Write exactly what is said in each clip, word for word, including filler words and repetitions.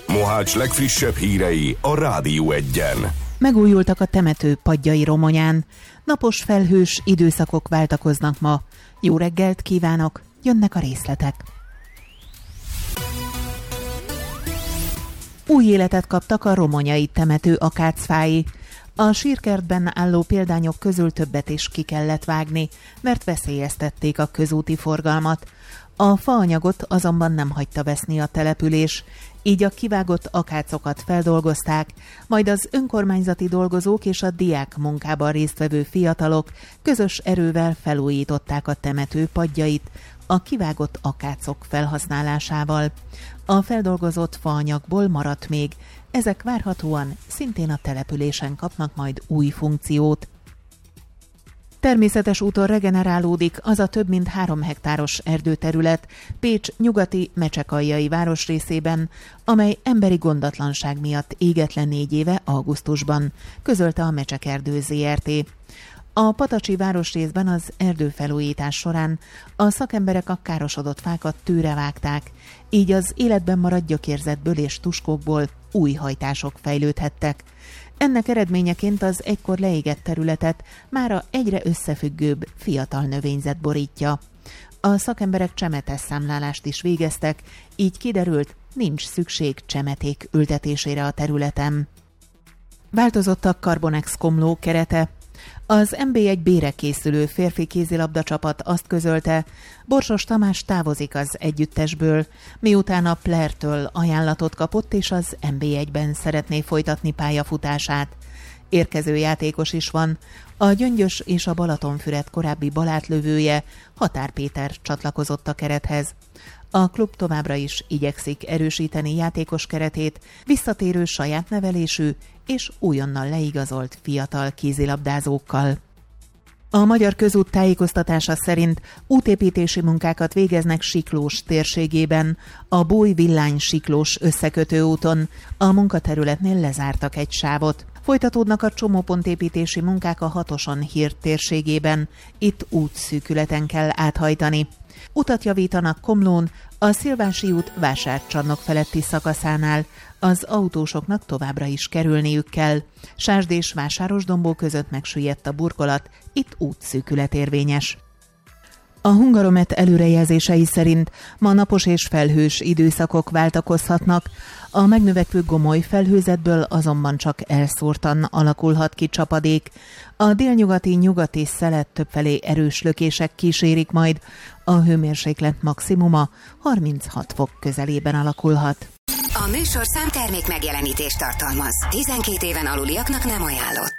Mohács legfrissebb hírei a Rádió Egyen. Megújultak a temető padjai Romonyán. Napos felhős időszakok váltakoznak ma. Jó reggelt kívánok, jönnek a részletek. Új életet kaptak a romonyai temető akácfái. A sírkertben álló példányok közül többet is ki kellett vágni, mert veszélyeztették a közúti forgalmat. A faanyagot azonban nem hagyta veszni a település, így a kivágott akácokat feldolgozták, majd az önkormányzati dolgozók és a diák munkában résztvevő fiatalok közös erővel felújították a temető padjait a kivágott akácok felhasználásával. A feldolgozott faanyagból maradt még, ezek várhatóan szintén a településen kapnak majd új funkciót. Természetes úton regenerálódik az a több mint három hektáros erdőterület Pécs nyugati Mecsekaljai városrészében, amely emberi gondatlanság miatt égett le négy éve augusztusban, közölte a Mecsekerdő zé er té. A patacsi városrészben az erdőfelújítás során a szakemberek a károsodott fákat tőre vágták, így az életben maradt gyökérzetből és tuskókból új hajtások fejlődhettek. Ennek eredményeként az egykor leégett területet mára egyre összefüggőbb fiatal növényzet borítja. A szakemberek csemetes számlálást is végeztek, így kiderült, nincs szükség csemeték ültetésére a területen. Változott a Carbonex Komló kerete. Az em bé egy B-re készülő férfi kézilabda csapat azt közölte, Borsos Tamás távozik az együttesből, miután a Plertől ajánlatot kapott és az em bé egyben szeretné folytatni pályafutását. Érkező játékos is van, a Gyöngyös és a Balatonfüred korábbi balátlövője, Határ Péter csatlakozott a kerethez. A klub továbbra is igyekszik erősíteni játékos keretét, visszatérő saját nevelésű és újonnan leigazolt fiatal kézilabdázókkal. A Magyar Közút tájékoztatása szerint útépítési munkákat végeznek Siklós térségében, a Bój-Villány-Siklós összekötőúton. A munkaterületnél lezártak egy sávot. Folytatódnak a csomópontépítési munkák a Hatoson Hír térségében, itt útszűkületen kell áthajtani. Utat javítanak Komlón, a Szilvási út Vásárcsarnok feletti szakaszánál, az autósoknak továbbra is kerülniük kell. Sásd és Vásárosdombó között megsüllyedt a burkolat, itt útszűkület érvényes. A Hungaromet előrejelzései szerint ma napos és felhős időszakok váltakozhatnak, a megnövekvő gomoly felhőzetből azonban csak elszórtan alakulhat ki csapadék. A délnyugati nyugati szelet többfelé erős lökések kísérik majd, a hőmérséklet maximuma harminchat fok közelében alakulhat. A műsorszám termék megjelenítést tartalmaz. tizenkét éven aluliaknak nem ajánlott.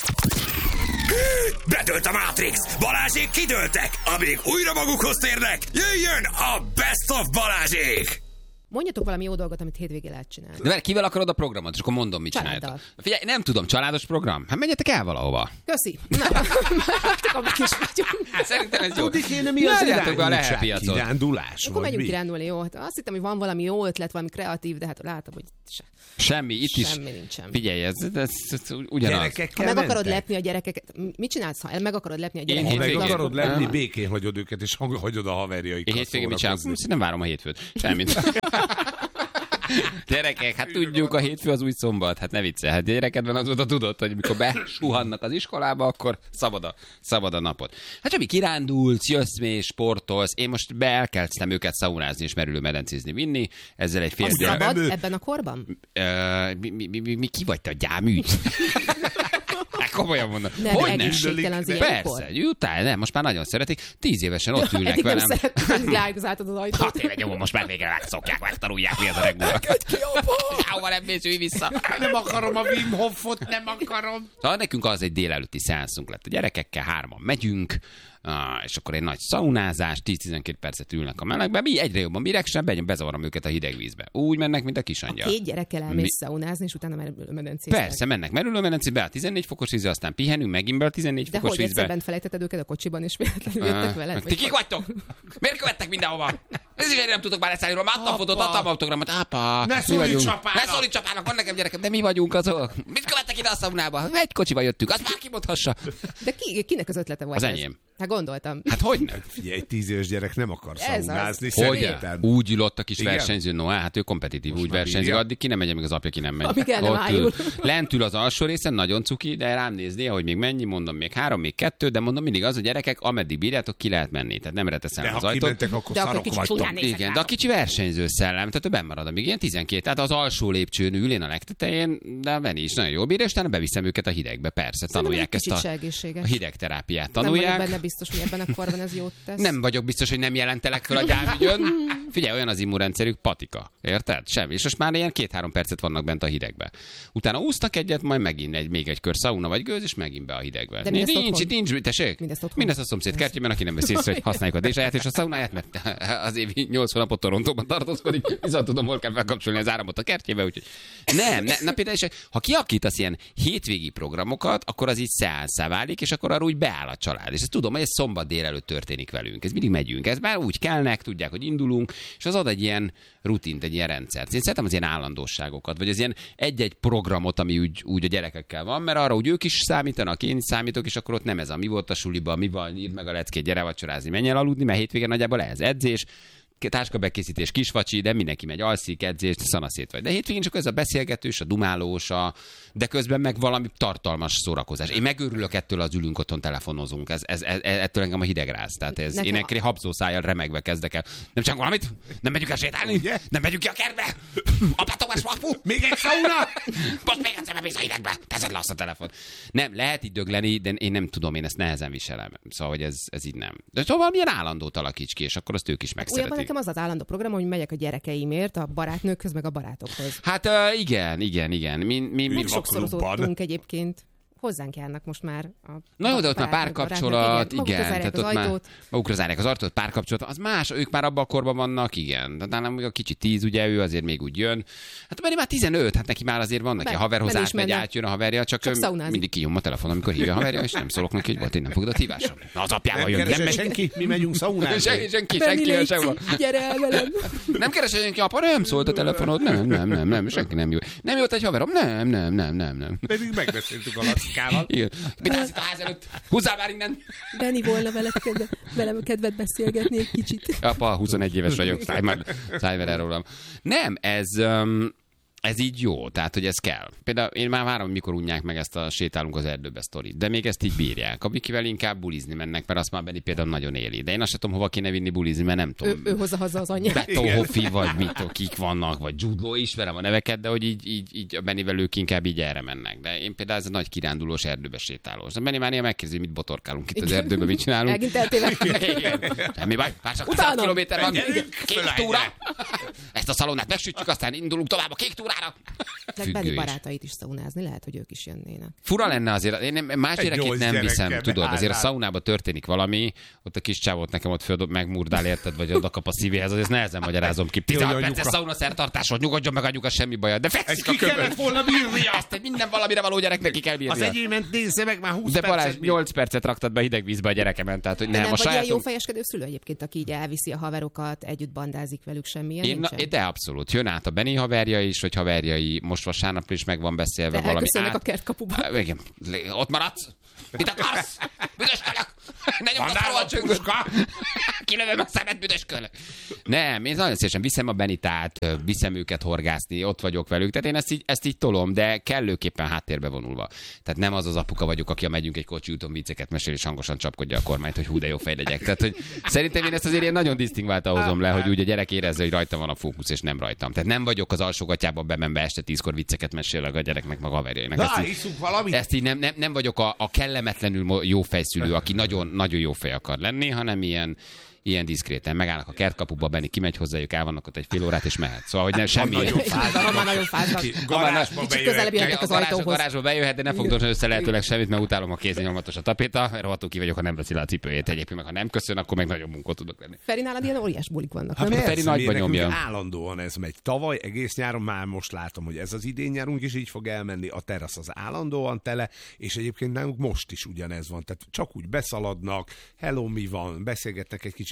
Bedőlt a Matrix! Balázsék kidőltek! Amíg újra magukhoz térnek, jöjjön a Best of Balázsék! Mondjatok valami jó dolgot, amit hétvégén lehet csinálni. De mert kivel akarod a programot, és akkor mondom, mit csináljátok. Figyelj, nem tudom, családos program? Hát menjetek el valahova. Köszi. Na, akkor is vagyunk. Hát szerintem ez jó. Tudni kéne, mi az irányultság, kirándulás, akkor menjünk kirándulni, jó. Azt hittem, hogy van valami jó ötlet, valami kreatív, de hát látom, hogy se. Semmi, itt is. Semmi nincsen. Figyelj, ez, ez, ez ugyanaz. Ha meg akarod lepni a gyerekeket, mit csinálsz, ha meg akarod lepni a gyerekeket? Ha meg akarod lepni, békén hagyod őket, és hagyod a haverjaikat. Én hétvégén mit csinálok? Nem várom a hétfőt. Semmit. Gyerekek, hát tudjuk, a hétfő az új szombat, hát ne viccelj, hát gyerekedben azóta tudod, hogy mikor besuhannak az iskolába, akkor szabad a, szabad a napot. Hát semmi, kirándulsz, jössz mély, sportolsz, én most be elkezdtem őket szaunázni és merülőmedencézni vinni, ezzel egy fél... Az szabad ebben a korban? Uh, mi, mi, mi, mi, ki vagy te, a gyámügy? Komolyan mondom. Nem, hogy egészségtelen az persze, jutál, nem, most már nagyon szeretik. Tíz évesen ott ülnek eddig velem. Nem szeretik, rágzáltad az ajtót. Hát tényleg nyomom, most már végre megszokják, megtanulják, mi az a regula. Jával nem mész, ülj vissza. Nem akarom a Wim Hofot, nem akarom. Szóval nekünk az egy délelőtti szeánszunk lett. A gyerekekkel hárman megyünk, Ah, és akkor egy nagy szaunázás, tíz-tizenkét percet ülnek a melegben, mi egyre jobban bírek, bezavarom őket a hideg vízbe. Úgy mennek, mint a kisangyal. A két gyerekkel elmész mi... szaunázni, és utána merülőmedencéznek. Persze, mennek merülőmedencébe a tizennégy fokos vízbe, aztán pihenünk megint be a tizennégy de fokos vízbe. De hogy egyszer bent felejtetted őket a kocsiban, és véletlenül jöttek veled? Ti kik vagytok? Miért követtek mindenhova? Ezért nem tudok már leszállni róla, adtam fotót, adtam autogramot. Apa, ne szólíts csapának! Ne szólíts csapának, van nekem gyerekem, de mi vagyunk azok. Mit követtek ide a szaunába? Egy kocsival jöttünk, azt már kimondhassa. De ki, kinek az ötlete volt? Az enyém. Hát gondoltam. Hát hogy nem? Figyelj, egy tíz éves gyerek nem akar Ez szaunázni. Hogy? Szerintem. Úgy ülott a kis Igen? versenyző, no, hát ő kompetitív, Most úgy már versenyzik, bírja? addig ki nem megy, még az apja ki nem megy. Amíg el nem Ott ájul. ül. Lent ül az alsó részen, nagyon cuki, de rám nézni, hogy még mennyi, mondom, még három, még kettő, de mondom mindig az, a gyerekek, ameddig bírjátok, ki lehet menni. Tehát nem reteszem De az ha ajtót. kimentek, akkor De akkor szarok kicsit csúnyán vagytok. nézek Igen, rá. de a kicsi versenyző szellem, tehát ő benn marad, amíg ilyen tizenkét, tehát az alsó lépcsőn ül, én a legtetején, de a Benni is nagyon jó bír, és utána beviszem őket a hidegbe, persze, tanulják Szerintem ezt egy a, kicsit egészséges. a hidegterápiát, Nem vagyok tanulják. benne biztos, hogy ebben a korban ez jót tesz. Nem vagyok biztos, hogy nem jelentelek fel a gyámügyön. Figyelj, olyan az immunrendszerük, patika. Érted? Semmi. És most már ilyen két-három percet vannak bent a hidegbe. Utána úsztak egyet, majd megint egy, még egy kör szauna vagy gőz, és megint be a hidegbe. De mindezt nincs, otthon? nincs, tessék? Mindezt otthon? Mindezt a szomszéd kertjében, aki nem veszi észre, hogy használjuk a dézsáját és a szaunáját, mert az évi nyolc hónapot Torontóban tartózkodik, viszont tudom, hol kell felkapcsolni az áramot a kertjébe, úgyhogy nem, ne, na például, és ha kiakítasz ilyen hétvégi programokat, akkor az így szeánszá válik, és akkor arra úgy beáll a család. És ezt tudom, hogy ez szombat délelőtt történik velünk. Ez mindig megyünk. Ez már úgy kelnek, tudják, hogy indulunk, és az ad egy ilyen rutint, egy ilyen rendszert. Én szeretem az ilyen állandóságokat, vagy az ilyen egy-egy programot, ami úgy, úgy a gyerekekkel van, mert arra úgy ők is számítanak, én is számítok, és akkor ott nem ez a mi volt a suliba, mi van, írd meg a leckét, gyere vacsorázni, menj el aludni, mert hétvégén nagyjából ez edzés, táskabekkészítés, kisvacsi, de mindenki megy, alszik, edzés, szanaszét vagy. De hétvégén csak ez a beszélgetős, a dumálós, a... de közben meg valami tartalmas szórakozás. Én megőrülök ettől, az ülünk otthon, telefonozunk. Ez, ez, ez, ettől engem a hideg ráz. Tehát ez, Nekem én ekkor habzószájjal remegve kezdek el. Nem csak valamit? Nem megyünk el sétálni? Ugye? Nem megyünk ki a kertbe? Apátok, ez vapu! Még egy szauna? Most még egyszer bemész a hidegbe, teszed le azt a telefon. Nem, lehet így dögleni, de én nem tudom, én ezt nehezen viselem. Szóval, hogy ez, ez így nem. De szóval milyen állandót alakíts ki, és akkor azt ők is Olyan megszeretik. nekem az az állandó program, hogy megyek a gyerekeimért, a barátnőkhöz, meg a barátokhoz. Hát uh, igen, igen, igen. Mi, mi, mi... Még a klubban. sokszorozottunk egyébként. Hozzánk járnak most már a Na jó, de ott már barátnők, párkapcsolat, barátnők, igen. magukra zárják Tehát az ott már ajtót. magukra zárják az ajtót, párkapcsolat, az más, ők már abban a korban vannak, igen. De nálam még a kicsi tíz, ugye ő azért még úgy jön. Hát Benni már tizenöt, hát neki már azért vannak, Be- a haverhoz nem is átmegy, menne. átjön a haverja, csak, Csak ő szaunázni. mindig kinyom a telefon, amikor hívja a haverja, és nem szólok neki, hogy volt, én nem fogod a hívásra. Na, az apjával Nem jön, nem keresel megy. senki? Mi megyünk szaunázni. Senki, senki, Benni, senki, légy sehova. szí- gyere el velem. Nem keresel senki, apa, nem szólt a telefonod, nem, nem, nem, nem, senki nem jó. Nem jött egy haverom, nem, nem, nem, nem, nem. Pedig megbeszéltük a Lackával. Igen. Mit állsz itt a ház előtt? Húzzál már innen! Benni volna veled kedve, velem kedvet beszélgetni egy kicsit. Apa, huszonegy éves vagyok, szállj már, szállj már el rólam. Nem, ez, um, ez így jó, tehát, hogy ez kell. Például én már várom, mikor unják meg ezt a sétálunk az erdőbe sztorit, de még ezt így bírják. A Vikivel inkább bulizni mennek, mert azt már Benni például nagyon éli. De én azt sem tudom, hova kéne vinni bulizni, mert nem Ő, tudom. ő hozza haza az anyját. Betonhoffi, vagy mit, kik vannak, vagy Jude Law, ismerem a neveket, de hogy így, így, így a Bennivel ők inkább így erre mennek. De én például ez a nagy kirándulós erdőbe sétálós. De Benni már néha megkérdezi, mit botorkálunk itt az Igen. erdőben, mit csinálunk. Megint eltévedtünk. Igen. Semmi baj, már csak Utána. száz kilométer van. Menjünk. Kék túra. Ezt a szalonnát megsütjük, aztán indulunk tovább a kék túrára. Benni Függő is. barátait is szaunázni, lehet, hogy ők is jönnének. Fura lenne azért, én nem, más Egy gyerekét nyolc nem gyerekkel viszem, tudod, azért a beállnál. szaunában történik valami, ott a kis csávót nekem ott föl megmurdál, érted, vagy oda kap a szívéhez, azért nehezen magyarázom ki. tizenhat Jó, perces anyuka. szauna szertartás, hogy nyugodjon meg anyuka, semmi baja, de Ezt fekszik a ki kellett köbön. volna bírnia. Ezt egy minden valamire való gyereknek ki kell Az bírnia. egyément nézze meg már húsz De Balázs, percet. nyolc percet raktad be hideg vízbe a gyerekemen, tehát hogy De nem, nem a vagy ilyen sajátom... jó fejeskedő szülő egyébként, aki így elviszi a haverokat, együtt bandázik velük, semmilyen Én, na, nincsen? de abszolút. Jön át a Benni haverja is, vagy haverjai, most vasárnap is meg van beszélve De valami elköszönnek át. a kertkapuba. Há, igen. Lé- Ott maradsz? Mit akarsz? Büdöskölök! Ne nyomd a Van szarva a nálam csöngöt! puska? Kilövöm a szemet, büdöskölök! Nem, én nagyon szívesen viszem a Benitát, ö, viszem őket horgászni, ott vagyok velük. Tehát én ezt így, ezt így tolom, de kellőképpen háttérbe vonulva. Tehát nem az az apuka vagyok, aki a megyünk egy kocsi úton vicceket mesél, és hangosan csapkodja a kormányt, hogy hú, de jó fej legyek. Tehát, hogy szerintem én ezt azért ilyen nagyon disztingváltan hozom le, hogy úgy a gyerek érezze, hogy rajta van a fókusz, és nem rajtam. Tehát nem vagyok az alsógatjában bemenve este tízkor vicceket mesélek a gyereknek, meg a haverjainak. Ezt Na, így- hiszunk valamit. ezt így nem, nem, nem vagyok a, a kellemetlenül mo- jó fejszülő, aki nagyon, nagyon jó fej akar lenni, hanem ilyen, ilyen diszkréten. Megállnak a kertkapuba, Benni kimegy hozzájuk, el vannak ott egy fél órát, és mehet. Szóval, hogy nem semmi. Nagyon Ha már nagyon fáznak. Garázsba Kicsit közelebb bejöhetnek. jöhetnek az A garázsba, ajtóhoz. garázsba bejöhet, de ne fogdosson össze lehetőleg semmit, mert utálom a kézi nyomatos a tapéta, mert rohadtul ki vagyok, ha nem veszi le a cipőjét egyébként, meg ha nem köszön, akkor meg nagyon munkot tudok lenni. Feri, nálad ilyen óriás bulik vannak, Hát nem? Feri persze, nagyba mi nekünk nyomja. állandóan ez megy. Tavaly egész nyáron már most látom, hogy ez az idén nyárunk is így fog elmenni, a terasz az állandóan tele, és egyébként nálunk most is ugyanez van. Tehát csak úgy beszaladnak, hello, mi van, beszélgetnek egy kicsit,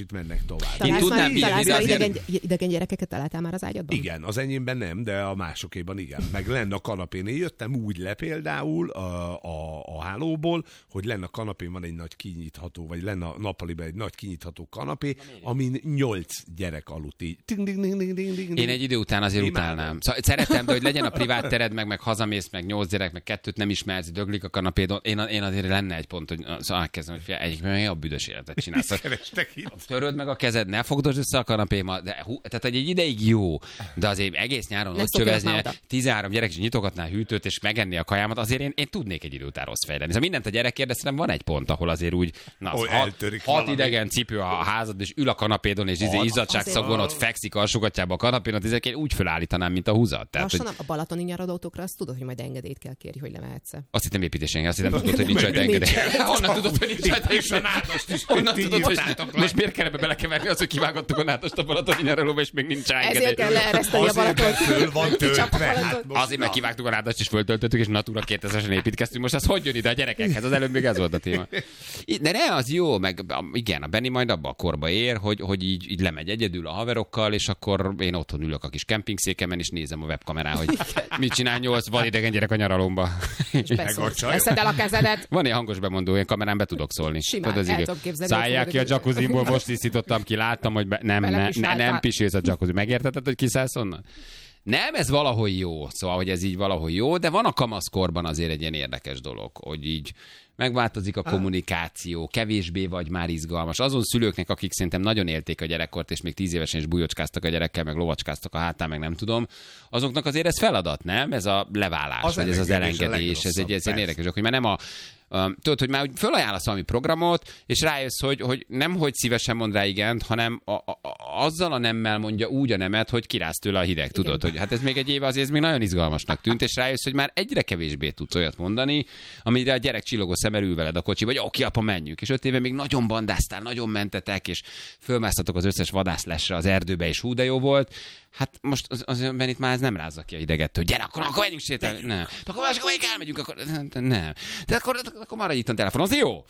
kicsit mennek tovább. Én tudnám bírni, de azért... idegen, idegen gyerekeket találtál már az ágyadban? Igen, az enyémben nem, de a másokéban igen. Meg lenne a kanapén. Én jöttem úgy le például a, a, a hálóból, hogy lenne a kanapén van egy nagy kinyitható, vagy lenne a nappaliban egy nagy kinyitható kanapé, amin nyolc gyerek aludt így. Ding, ding, ding, ding, ding, ding. Én egy idő után azért Imádom. utálnám. Szóval szeretem, de hogy legyen a privát tered, meg, meg hazamész, meg nyolc gyerek, meg kettőt nem ismersz, döglik a kanapédon. Én, én azért lenne egy pont, hogy szóval elkezdem, hogy egyik, mert a büdös életet csinálsz. Töröd meg a kezed, ne fogdosd össze a kanapémat, de hú, tehát egy ideig jó, de azért egész nyáron ott csövezni, tizenhárom gyerek is nyitogatná a hűtőt, és megenni a kajámat, azért én, én tudnék egy idő után rossz fejleni. Szóval mindent a gyerek kérdeztem, van egy pont, ahol azért úgy, na, az hat, hat idegen cipő a házad, és ül a kanapédon, és izé izzadságszagon ott fekszik alsógatjába a kanapén, ezek én úgy felállítanám, mint a húzat. Tehát, lassan hogy... a balatoni nyaralótokra azt tudod, hogy majd engedélyt kell kérni, hogy lemehetsz. Azt hittem építésen, azt hittem tudod, hogy nincs rajta engedély. Honnan tudod, hogy nincs rajta engedély? Honnan tudod, hogy most miért kell ebbe belekeverni az, hogy kivágottuk a nátost a balatoni nyaralóba, és még nincs rá engedély. Ezért kell leereszteni a Balatont. Föl van töltve. Azért, mert kivágtuk a nátost, és föltöltöttük, és Natura kétezresen építkeztünk. Most az hogy jön ide a gyerekekhez? Az előbb még ez volt a téma. De ne, az jó, meg igen, a Benni majd abba a korba ér, hogy, hogy így, így lemegy egyedül a haverokkal, és akkor én otthon ülök a kis kempingszékemen, és nézem a webkamerán, hogy mit csinál nyolc vadidegen gyerek a nyaralomba. Veszed el a kezedet. Van ilyen hangos bemondó, én kamerán be tudok szólni. Simán, el tudom képzelni. Szállják ki a jacuzzimból, most tisztítottam ki, láttam, hogy be, nem, ne, ne, nem pisélsz a jacuzzi. Megértetted, hogy kiszállsz onnan? Nem, ez valahol jó, szóval, hogy ez így valahol jó, de van a kamaszkorban azért egy ilyen érdekes dolog, hogy így megváltozik a kommunikáció, kevésbé vagy már izgalmas. Azon szülőknek, akik szerintem nagyon élték a gyerekkort, és még tíz évesen is bujocskáztak a gyerekkel, meg lovacskáztak a hátán, meg nem tudom, azoknak azért ez feladat, nem? Ez a leválás, az vagy ez az elengedés, ez egy ez egy érdekes, hogy már nem a Um, tudod, hogy már fölajánlasz valami programot, és rájössz, hogy, hogy nem, hogy szívesen mond rá igent, hanem a, a, a, azzal a nemmel mondja úgy a nemet, hogy kirász tőle a hideg, tudod, hogy hát ez még egy éve azért még nagyon izgalmasnak tűnt, és rájössz, hogy már egyre kevésbé tudsz olyat mondani, amire a gyerek csillogó szemmel ül veled a kocsi, vagy oké, apa, menjünk. És öt éve még nagyon bandáztál, nagyon mentetek, és fölmásztatok az összes vadászlesre az erdőbe, és hú, de jó volt. Hát most az, az itt már ez nem rázza ki a hideget, hogy gyere, akkor, akkor menjünk sétálni. Nem. De akkor másik, amelyik elmegyünk, akkor nem. De akkor, akkor maradj itt a telefon, az jó.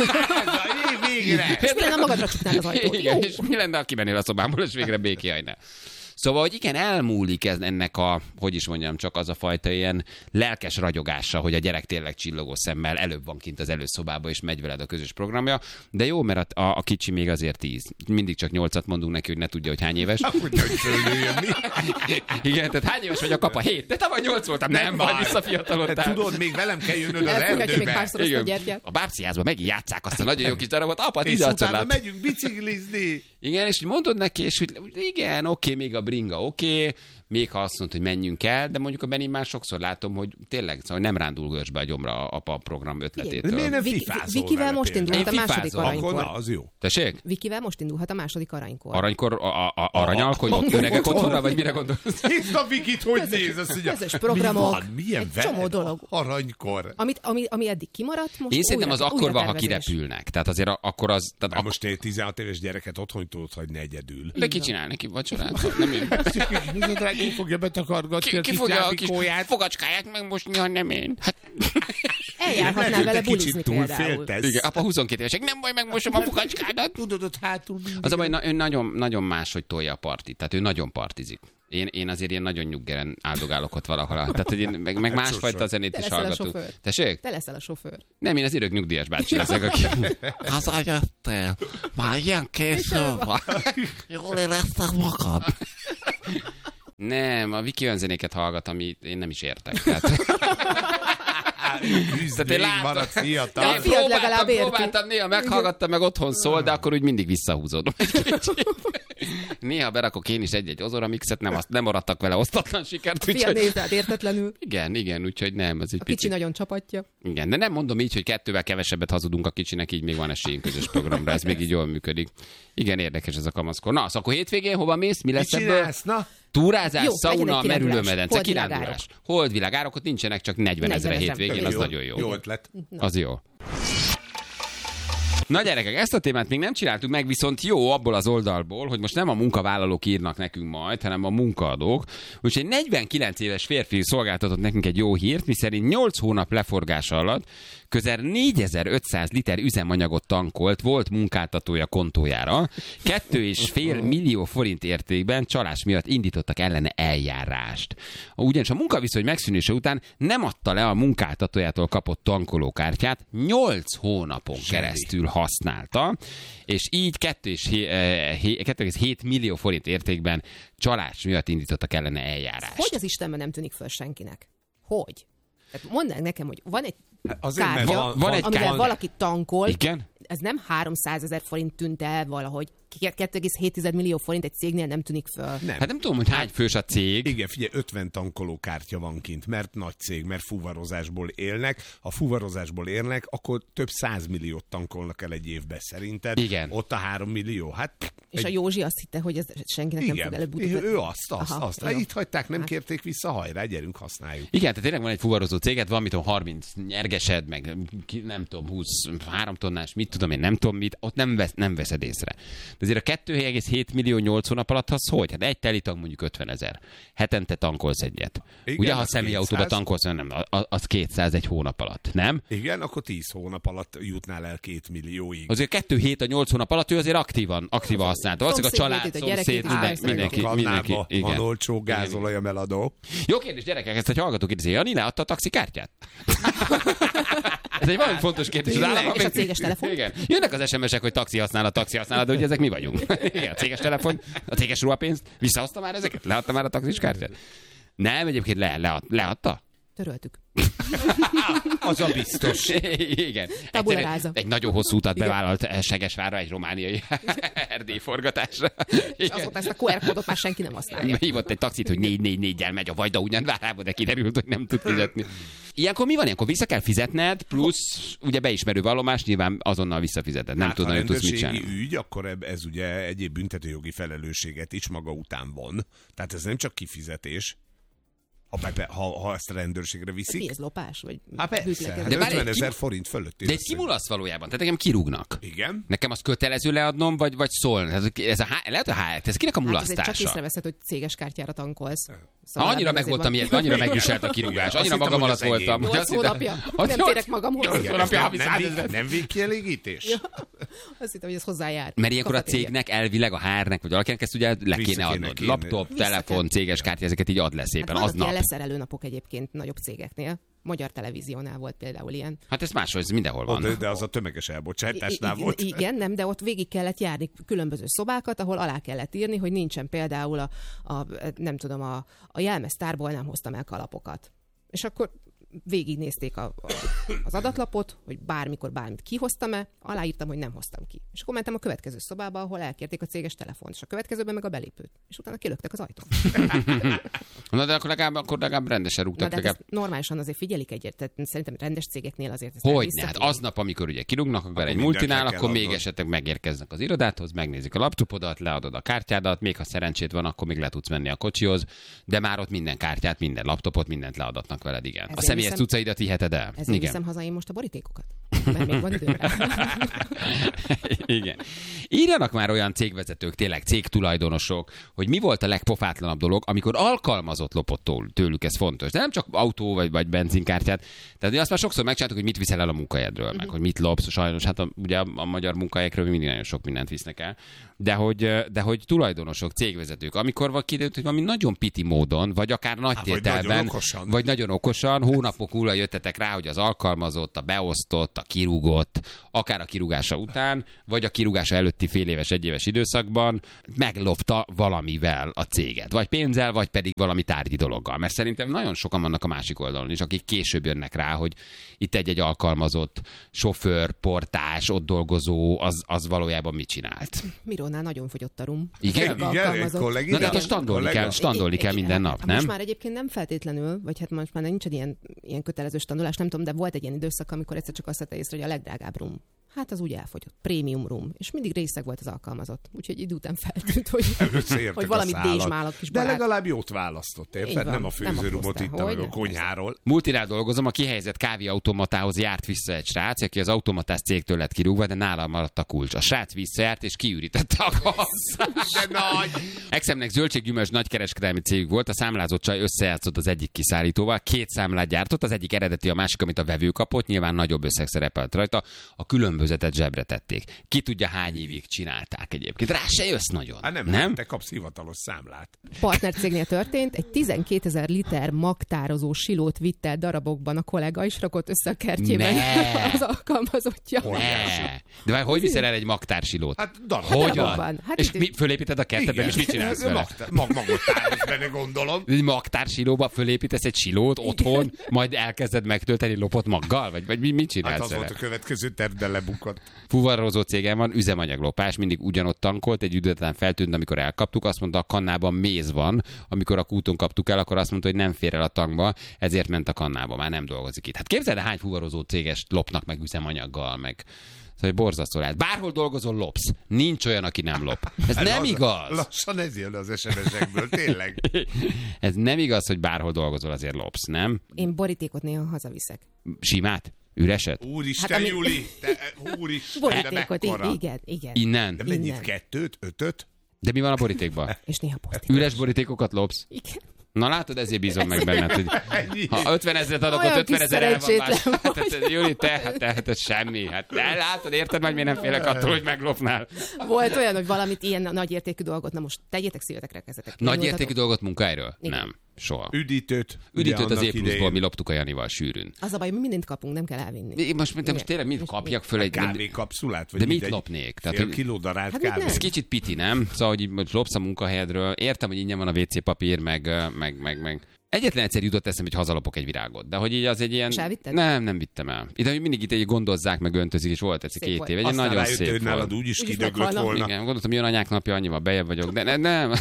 Végre. És mi lenne magadra csuknád az ajtót? Igen, és mi lenne, ha kimennél a szobámból, és végre békéjajnál. Szóval, hogy igen, elmúlik ez, ennek a, hogy is mondjam, csak az a fajta ilyen lelkes ragyogása, hogy a gyerek tényleg csillogó szemmel előbb van kint az előszobába, és megy veled a közös programja. De jó, mert a, a kicsi még azért tíz. Mindig csak nyolcat mondunk neki, hogy ne tudja, hogy hány éves. Igen, tehát hány éves vagy a kapa? Hét. De tavaly nyolc voltam. Nem, nem vagy visszafiatalodtál. Tudod, még velem kell jönnöd az erdőbe. A bábszínházban megint játsszák azt a nagyon jó kis darabot. Apa, tíz és utána megyünk biciklizni. Igen, és mondod neki, és hogy igen, oké, még a bringa, oké, még ha azt mondta, hogy menjünk el, de mondjuk a Benni már sokszor látom, hogy tényleg szóval nem rándul görsbe a gyomra a apa program ötletétől. Miért nem fifázol Vikivel most indulhat a második aranykor. Akkor az jó. Tessék? Vikivel most indulhat a második aranykor. Aranykor, a, a, a aranyalkony, ott öregek otthonra, vagy mire gondolsz? Hisz a Vikit, hogy néz? Azt mondja, közös programok, mi van? Milyen egy csomó dolog. Aranykor. Amit, ami, ami eddig kimaradt, most én szerintem az újra, akkor van, ha tervezés. kirepülnek. Tehát azért akkor az... Tehát ak- most egy tizenhat éves gyereket otthon tudod hagyni egyedül. De ki csinál neki vacsorát? Nem én. Ki fogja betakargatni ki, ki fogja a kis fogacskáját megmosni, ha nem én? Hát... Eljárhatnál vele bulizni például. Igen, apa huszonkettő évesek, nem baj, megmosom a fogacskádat. Tudod, ott hátul. Az a baj, na, ő nagyon, nagyon máshogy tolja a partit. Tehát ő nagyon partizik. Én, én azért ilyen nagyon nyuggeren áldogálok ott valahol. Tehát, hogy én meg, meg másfajta zenét is hallgatunk. Tessék? Te leszel a sofőr. Nem, én az örök nyugdíjas bácsi leszek, aki... Hazajöttél, már ilyen késő van. Jól érezted magad. Nem, a Viki olyan zenéket hallgat, amit én nem is értek. Tehát... Tehát én láttam, én próbáltam, próbáltam, néha meghallgattam, meg otthon szól, de akkor úgy mindig visszahúzódom. Néha berakok én is egy-egy Ozora mixet, nem, azt, nem maradtak vele osztatlan sikert. A fia néz rád értetlenül. Igen, igen, úgyhogy nem. Az egy a kicsi picit... nagyon csapatja. Igen, de nem mondom így, hogy kettővel kevesebbet hazudunk a kicsinek, így még van esélyünk közös programra, ez még így jól működik. Igen, érdekes ez a kamaszkor. Na, akkor hétvégén hova mész? Mi lesz ebből? Na? Túrázás, jó, szauna, merülőmedence, kirándulás. Holdvilágárok, ott nincsenek, csak negyven ezre hétvégén, az jó, nagyon jó. Jó ötlet. Az jó. Na gyerekek, ezt a témát még nem csináltuk meg, viszont jó abból az oldalból, hogy most nem a munkavállalók írnak nekünk majd, hanem a munkaadók. Úgyhogy egy negyvenkilenc éves férfi szolgáltatott nekünk egy jó hírt, miszerint nyolc hónap leforgása alatt közel négyezer-ötszáz liter üzemanyagot tankolt volt munkáltatója kontójára. Kettő és fél millió forint értékben csalás miatt indítottak ellene eljárást. Ugyanis a munkaviszony megszűnése után nem adta le a munkáltatójától kapott tankolókártyát, nyolc hónapon keresztül használta, és így kettő egész hét millió forint értékben csalás miatt indítottak ellene eljárást. Hogy az Istenben nem tűnik föl senkinek? Hogy? Tehát mondd nekem, hogy van egy Azért, kártya, van, van egy amivel kártya. valaki tankol, Igen? ez nem háromszázezer forint tűnt el valahogy. kettő egész hét millió forint egy cégnél nem tűnik föl. Nem. Hát nem tudom, hogy hány fős a cég. Igen, figyelj, ötven tankolókártya van kint, mert nagy cég, mert fuvarozásból élnek. Ha fuvarozásból élnek, akkor több százmilliót tankolnak el egy évben szerinted. Igen. Ott a három millió, hát... És egy... a Józsi azt hitte, hogy ez senkinek nem fog Igen, előbb-utóbb. ő azt, azt, Aha, azt. jó. Itt hagyták, nem Hát. kérték vissza, hajrá, gyerünk, használjuk. Igen, tehát tényleg van egy fuvarozó céged, van mit tudom, harminc nyergesed, meg ki- nem tudom, huszonhárom tonnás, mit tudom én, nem tudom mit, ott nem, vesz, nem veszed észre. De azért a kettő egész hét millió nyolc hónap alatt az hogy? Hát egy telitang mondjuk ötvenezer. Hetente tankolsz egyet. Igen, Ugye, ha az személyautóba kétszáz. tankolsz, nem, az- az kétszáz egy hónap alatt, nem? Igen, akkor tíz hónap alatt jutnál el két millióig. Azért kettő hét a nyolc hónap alatt ő azért aktívan, aktívan használta. Valószínűleg a család, Szomszéd, a szomszéd, gyerekét is minden, persze. mindenki, Meg a mindenki. kannába van Igen. olcsó gázolaj a meladó. Jó kérdés, gyerekek, ezt egy hallgató kérdezi. Jani, leadta a taxikártyát? Ez egy valami fontos kérdés. Az állam- És a céges telefon? Igen. Jönnek az es em esek, hogy taxi használat, taxi használat, de ugye ezek mi vagyunk? Igen, a céges telefon, a céges ruhapénzt. Visszahozta már ezeket? Leadta már a taxis kártyát? Nem, egyébként le, lead, leadta? Töröltük. Az a biztos. Igen. Tabula Egyszerűen rasa. egy nagyon hosszú utat bevállalt Segesvárra egy romániai erdélyforgatásra. És azóta ezt a kú er kódot már senki nem használja. Hívott egy taxit, hogy négy négy négyel megy a Vajda Ugyanvárába, de kiderült, hogy nem tud fizetni. Ilyenkor mi van? Ilyenkor vissza kell fizetned, plusz ugye beismerő vallomás, nyilván azonnal visszafizeted. Nem Hát, tudod, ha hogy tudsz mit rendőrségi csinálni. ügy, akkor eb- ez ugye egyéb büntetőjogi felelősséget is maga után von. Tehát ez nem csak kifizetés. Ha, be, ha, ha ezt a rendőrségre viszik. Mi ez, lopás? Vagy Hát persze, bűtlekedés? hát De várj, ötven egy ezer ki- forint fölött. De egy kimulasz valójában, tehát engem kirúgnak. Igen. Nekem az kötelező leadnom, vagy, vagy szólni? Ez, ez a, há- lehet a há- ez kinek a Hát azért csak mulasztása? észreveszed, hogy céges kártyára tankolsz. Ha Szóval annyira nem meg azért voltam van. ilyen, annyira megviselt a kirúgás, Azt annyira hittem, magam hogy alatt az enyém. voltam. hogy Nyolc azt hittem- hónapja. azt Nem hittem- férek magamhoz. Nyolc Igen, hónapja ez havi nem, nem, százezer. vég, nem végkielégítés? Azt hittem, hogy ez hozzájár. Mert ilyenkor a Kafetéria. cégnek elvileg a há er-nek, vagy valakinek ezt ugye le Vissza kéne kéne adnod. kéne. Laptop, Vissza telefon, kell. céges kártya, ezeket így ad le Hát szépen, vannak aznap. ilyen leszerelő napok egyébként nagyobb cégeknél. Magyar Televíziónál volt például ilyen. Hát ez máshol, ez mindenhol Oh, de, van. de az a tömeges elbocsátásnál I- volt. Igen, nem, de ott végig kellett járni különböző szobákat, ahol alá kellett írni, hogy nincsen például a, a nem tudom, a, a jelmeztárból nem hoztam el kalapokat. És akkor végignézték a, a, az adatlapot, hogy bármikor bármit kihoztam-e, aláírtam, hogy nem hoztam ki. És akkor mentem a következő szobába, ahol elkérték a céges telefont, és a következőben meg a belépőt. És utána kilöktek az ajtón. Na de akkor legalább, akkor legalább rendesen Na, rúgtak. de hát legalább. ezt normálisan azért figyelik egyet, tehát szerintem rendes cégeknél azért ezt Hogy ne? visszafigyelik. Hát aznap, amikor ugye kirúgnak, akkor egy mindent multinál, le kell akkor még adnod. esetleg megérkeznek az irodáthoz, megnézik a laptopodat, leadod a kártyádat, még ha szerencsét van, akkor még le tudsz menni a kocsihoz, de már ott minden kártyát, minden laptopot, mindent leadatnak veled, igen. A Ezért személyes viszem- cuccaidat viheted el. Ezért Igen. viszem haza én most a borítékokat. Mert még van időm rá. Igen. Írjanak már olyan cégvezetők, tényleg cégtulajdonosok, hogy mi volt a legpofátlanabb dolog, amikor alkalmazott lopott tól- tőlük, ez fontos. De nem csak autó vagy, vagy benzinkártyát. Tehát azt már sokszor megcsináltuk, hogy mit viszel el a munkahelyedről, meg hogy mit lopsz. Sajnos, hát a, ugye a, a magyar munkahelyekről mindig nagyon sok mindent visznek el. De hogy, de hogy tulajdonosok, cégvezetők, amikor van kiderült, hogy valami nagyon piti módon, vagy akár nagy Há, vagy tételben, nagyon okosan. vagy nagyon okosan, hónapok múlva jöttetek rá, hogy az alkalmazott, a beosztott, a kirúgott, akár a kirúgása után, vagy a kirúgása előtti fél éves, egyéves időszakban meglopta valamivel a céget. Vagy pénzzel, vagy pedig valami tárgyi dologgal. Mert szerintem nagyon sokan vannak a másik oldalon is, akik később jönnek rá, hogy itt egy-egy alkalmazott sofőr, portás, ott dolgozó, az, az valójában mit csinált. Mirónál nagyon fogyott a rum. Igen? Meg Igen, alkalmazott. kollégi- Na de hát a Igen. standolni Kollega. kell, standolni kell minden nap, Hát nem? Most már egyébként nem feltétlenül, vagy hát most már nincs egy ilyen, ilyen kötelező standolás, nem tudom, de volt egy ilyen időszak, amikor egyszer csak azt vette észre, hogy a legdrágább rum Hát az úgy elfogyott. Premium room. És mindig részeg volt az alkalmazott. Úgyhogy idő után feltűnt, hogy, hogy valami dézsmálat kis De barát. legalább jót választott, érted? Nem a főzőrumot itt meg a konyháról. Multinál dolgozom, a kihelyezett kávéautomatához járt vissza egy srác, aki az automatás cégtől lett kirúgva, de nálam maradt a kulcs. A srác visszajárt és kiürítette a kasszát. De nagy! Exemnek zöldséggyümölcs nagykereskedelmi cégük volt, a számlázott csaj összejátszott az egyik kiszállítóval, két számlát gyártott, az egyik eredeti, a másik, amit a vevő kapott, nyilván nagyobb összeg szerepelt rajta, a különbözetet zsebre tették. Ki tudja, hány évig csinálták egyébként. Rá se jössz nagyon. Hát nem, nem? te kapsz hivatalos számlát. Partnercégnél történt, egy tizenkétezer liter magtározó silót vitt el darabokban a kollega, és rakott össze a kertjében Ne. az alkalmazottja. Ne. De már hogy viszel el egy magtársilót? Hát darab. Hogyan? darabokban. Hát és itt- mi, fölépíted a kertedben, és mit csinálsz vele? Mag, mag, magot tárolsz benne, gondolom. Egy magtársilóba fölépítesz egy silót otthon, majd elkezded megtölteni lopott maggal? Vagy, vagy mi, mit csinálsz Hát az vele? volt a következő terv, de lebukott. Fuvarozó cégem van, üzemanyaglopás, mindig ugyanott tankolt, egy idő után feltűnt, amikor elkaptuk, azt mondta, a kannában méz van, amikor a kúton kaptuk el, akkor azt mondta, hogy nem fér el a tankba, ezért ment a kannába, már nem dolgozik itt. Hát képzeld, hány fuvarozó cégest lopnak meg üzemanyaggal, meg szóval borzasztó lehet. Bárhol dolgozol, lopsz. Nincs olyan, aki nem lop. Ez nem Lassan- igaz. Lassan ez jön az es em es-ekből, tényleg. Ez nem igaz, hogy bárhol dolgozol, azért lopsz, nem? Én borítékot néha hazaviszek. Simát? Üreset? Úristen, Hát ami- Juli! Te, úristen, de Borítékot, mekkora. igen, igen. Innen? De mennyit? Innen. Kettőt? Ötöt? De mi van a borítékban? És néha posztit. Üres borítékokat lopsz? Igen. Na látod, ezért bízom meg benned, hogy Ennyi. ha ötven ezeret adok, Olyan ott ötven kis ezer el van más. szerencsétlen Hát, hát, Júli, te, hát, te, hát ez semmi. Hát te látod, érted, hogy miért nem félek attól, hogy meglopnál? Volt olyan, hogy valamit ilyen nagyértékű dolgot, na most tegyétek szívetekre kezetek. Nagy értékű dolgot munkáiról? Igen. Nem, soha. Üdítőt. Üdítőt ugye az annak E pluszból idején. mi loptuk a Janival sűrűn. Az a baj, mi mindent kapunk, nem kell elvinni. Én Most, most, most tényleg mit kapjak föl egy... Kávékapszulát? Vagy De mit egy lopnék? Tehát, Fél hogy- kiló darált Hát mit kávé. nem? Ez kicsit piti, nem? Szóval, hogy így most lopsz a munkahelyedről. Értem, hogy ingyen van a vé cé papír, meg, meg, meg, meg. Egyetlen egyszer jutott eszembe, hogy hazalopok egy virágot. De hogy így az egy ilyen... És elvitted? Nem, nem vittem el. Ide mindig itt egy gondozzák, meg öntözik, és volt egyszer Szép két volt. év. Egy Aztán nagyon rájöttél, szép hogy nálad volt. úgyis Úgyis kidöglött meghalnak. volna. Igen, gondoltam, jön anyák napja, annyival bejebb vagyok, de ne, nem.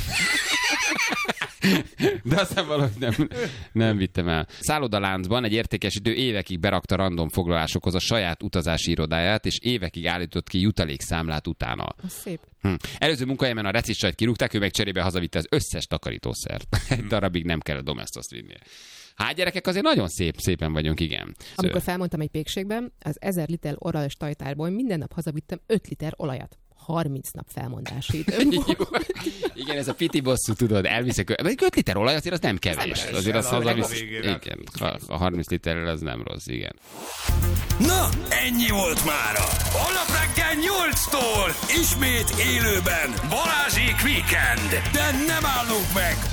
De aztán valahogy nem, nem vittem el. Szállodaláncban egy értékesítő évekig berakta random foglalásokhoz a saját utazási irodáját, és évekig állított ki jutalékszámlát utána. Az szép. Hm. Előző munkahelyemen a reciscsajt kirúgták, ő meg cserébe hazavitte az összes takarítószert. Egy darabig nem kell a domestoszt vinnie. Hát gyerekek, azért nagyon szép, szépen vagyunk, igen. Amikor felmondtam egy pékségben, az ezer liter orralos tajtárból minden nap hazavittem öt liter olajat. harminc nap felmondási idő. Jó. Igen, ez a piti bosszú, tudod, elviszek. öt liter olaj azért az nem kevés. Azért az a hazavisz. legvégére. Igen, a- a harminc literrel az nem rossz, igen. Na, ennyi volt mára. Holnap reggel nyolctól ismét élőben Balázsék Weekend. De nem állunk meg!